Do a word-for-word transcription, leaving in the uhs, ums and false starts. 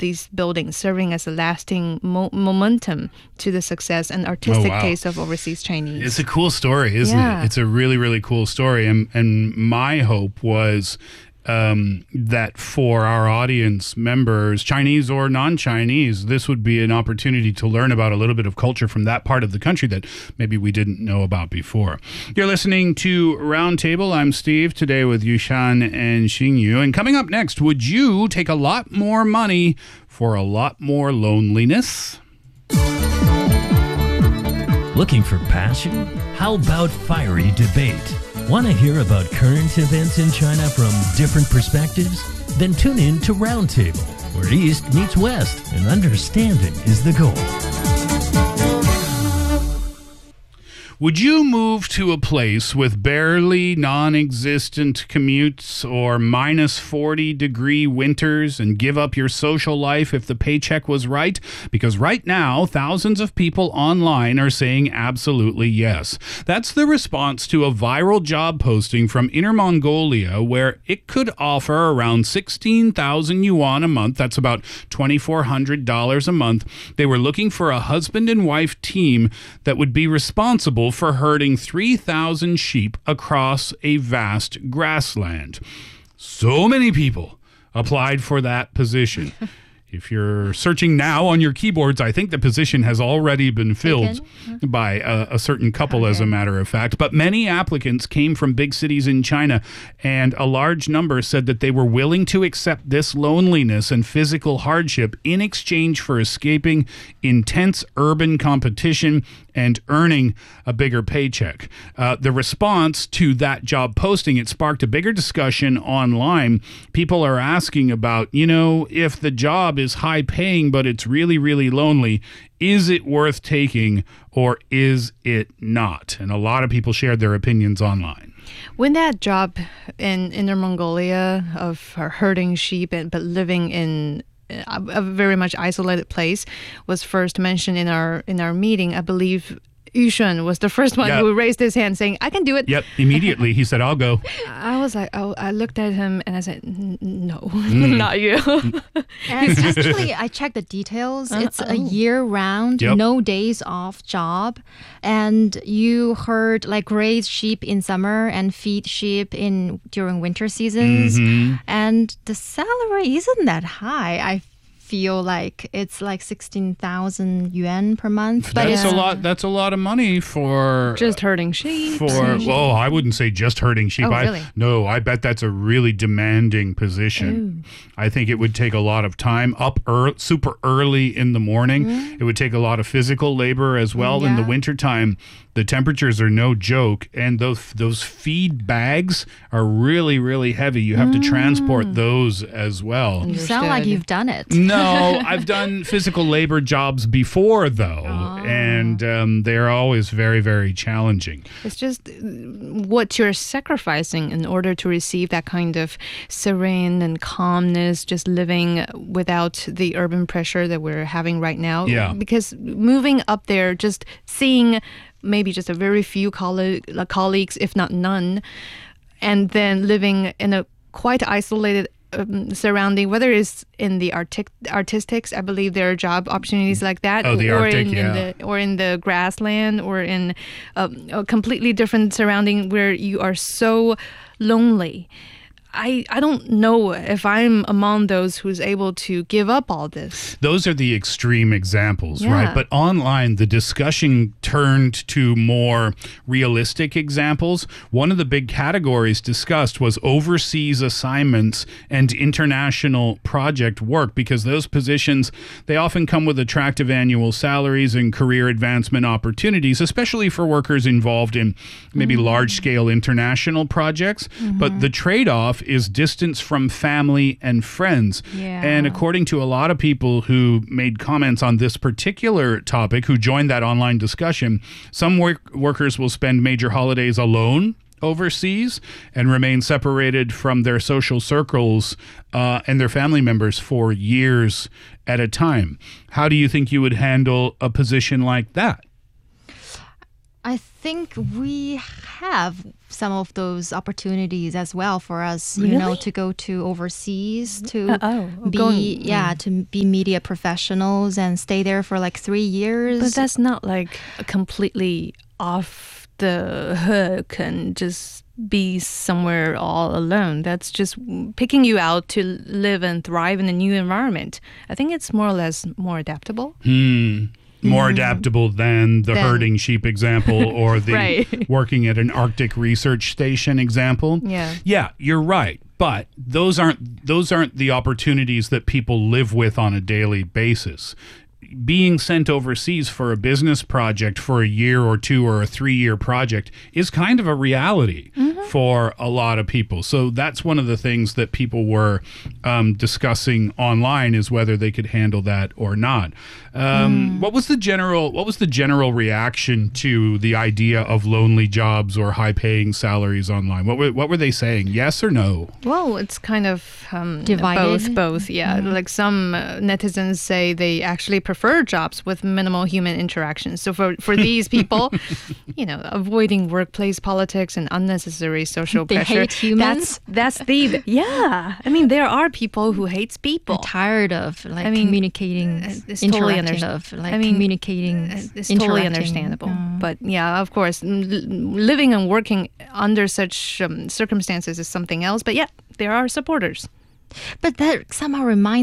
these buildings, serving as a lasting mo- momentum to the success and artistic Oh, wow. taste of overseas Chinese. It's a cool story, isn't Yeah. it? It's a really, really cool story. And, and my hope was um, that for our audience members, Chinese or non-Chinese, this would be an opportunity to learn about a little bit of culture from that part of the country that maybe we didn't know about before. You're listening to Roundtable. I'm Steve, today with Yushan and Xingyu. And coming up next, would you take a lot more money for a lot more loneliness? Looking for passion? How about fiery debate? Want to hear about current events in China from different perspectives? Then tune in to Roundtable, where East meets West and understanding is the goal. Would you move to a place with barely non-existent commutes or minus forty degree winters and give up your social life if the paycheck was right? Because right now, thousands of people online are saying absolutely yes. That's the response to a viral job posting from Inner Mongolia, where it could offer around sixteen thousand yuan a month. That's about twenty-four hundred dollars a month. They were looking for a husband and wife team that would be responsible for herding three thousand sheep across a vast grassland. So many people applied for that position. If you're searching now on your keyboards, I think the position has already been filled Taken? by a, a certain couple, Okay. as a matter of fact. But many applicants came from big cities in China, and a large number said that they were willing to accept this loneliness and physical hardship in exchange for escaping intense urban competition and earning a bigger paycheck. Uh, the response to that job posting, it sparked a bigger discussion online. People are asking about, you know, if the job is high paying, but it's really, really lonely, is it worth taking or is it not? And a lot of people shared their opinions online. When that job in Inner Mongolia of herding sheep and but living in a, a very much isolated place was first mentioned in our in our meeting, I believe Yushun was the first one Yeah. who raised his hand saying, I can do it. Yep, immediately he said, I'll go. I was like, oh, I looked at him and I said, "N- no, not you. And actually, I checked the details. Uh, It's a oh. year-round, Yep. no days off job, and you herd like graze sheep in summer and feed sheep in during winter seasons. Mhm. And the salary isn't that high. I feel like it's like sixteen thousand yuan per month. But That's it's a lot. That's a lot of money for Just herding sheep. for. Well, I wouldn't say just herding sheep. Oh, I, really? No, I bet that's a really demanding position. I think it would take a lot of time up ear super early in the morning. It would take a lot of physical labor as well. In the Yeah. wintertime, the temperatures are no joke, and those those feed bags are really, really heavy. You have to transport those as well. you sound like Understood. you've done it. No, I've done physical labor jobs before, though, and um, they're always very, very challenging. It's just uh, what you're sacrificing in order to receive that kind of serene and calmness, just living without the urban pressure that we're having right now. Yeah. Because moving up there, just seeing maybe just a very few colle- uh, colleagues, if not none, and then living in a quite isolated um, surrounding, whether it's in the artic- artistics, I believe there are job opportunities like that, Oh, the or Arctic, in, yeah. in the or in the grassland, or in um, a completely different surrounding where you are so lonely. I, I don't know if I'm among those who's able to give up all this. Those are the extreme examples, Yeah. right? But online, the discussion turned to more realistic examples. One of the big categories discussed was overseas assignments and international project work, because those positions, they often come with attractive annual salaries and career advancement opportunities, especially for workers involved in maybe large-scale international projects. But the trade-off is distance from family and friends. Yeah. And according to a lot of people who made comments on this particular topic, who joined that online discussion, some work- workers will spend major holidays alone overseas and remain separated from their social circles uh, and their family members for years at a time. How do you think you would handle a position like that? I think we have some of those opportunities as well for us, you know, Really? to go to overseas to Uh, oh, be going- yeah, to be media professionals and stay there for like three years. But that's not like completely off the hook and just be somewhere all alone. That's just picking you out to live and thrive in a new environment. I think it's more or less more adaptable. Hmm. More adaptable than the Than- herding sheep example or the Right. working at an Arctic research station example. Yeah. Yeah, you're right. But those aren't those aren't the opportunities that people live with on a daily basis. Being sent overseas for a business project for a year or two or a three-year project is kind of a reality for a lot of people. So that's one of the things that people were um, discussing online is whether they could handle that or not. Um, What was the general What was the general reaction to the idea of lonely jobs or high-paying salaries online? What were What were they saying? Yes or no? Well, it's kind of um, Divided? both. Both, yeah. Like some uh, netizens say they actually prefer jobs with minimal human interaction. So for for these people, you know, avoiding workplace politics and unnecessary social They pressure. hate humans? That's that's the yeah. I mean, there are people who hates people. tired of like I mean, communicating, uh, it's totally interacting underst- of like I mean, communicating. Uh, It's totally interacting. understandable. Mm. But yeah, of course, m- l- living and working under such um, circumstances is something else. But yeah, there are supporters. But that somehow reminds